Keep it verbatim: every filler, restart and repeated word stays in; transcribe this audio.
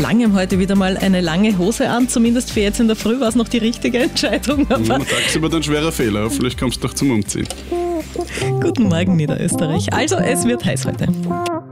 Lange heute wieder mal eine lange Hose an, zumindest für jetzt in der Früh war es noch die richtige Entscheidung. Aber ja, tagsüber dann schwerer Fehler, hoffentlich kommst du doch zum Umziehen. Guten Morgen, Niederösterreich. Also, es wird heiß heute.